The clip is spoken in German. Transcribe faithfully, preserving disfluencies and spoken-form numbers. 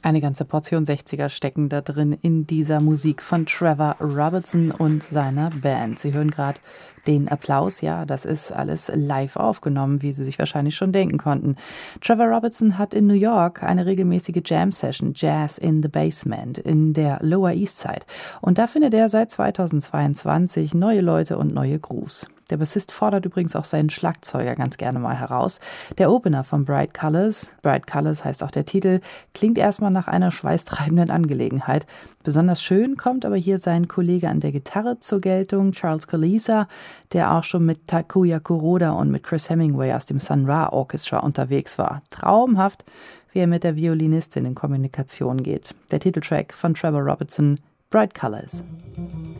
Eine ganze Portion sechziger stecken da drin in dieser Musik von Trevor Robertson und seiner Band. Sie hören gerade den Applaus. Ja, das ist alles live aufgenommen, wie Sie sich wahrscheinlich schon denken konnten. Trevor Robertson hat in New York eine regelmäßige Jam-Session, Jazz in the Basement, in der Lower East Side. Und da findet er seit zweitausendzweiundzwanzig neue Leute und neue Grooves. Der Bassist fordert übrigens auch seinen Schlagzeuger ganz gerne mal heraus. Der Opener von Bright Colors, Bright Colors heißt auch der Titel, klingt erstmal nach einer schweißtreibenden Angelegenheit. Besonders schön kommt aber hier sein Kollege an der Gitarre zur Geltung, Charles Colisa, der auch schon mit Takuya Kuroda und mit Chris Hemingway aus dem Sun Ra Orchestra unterwegs war. Traumhaft, wie er mit der Violinistin in Kommunikation geht. Der Titeltrack von Trevor Robertson, Bright Colors.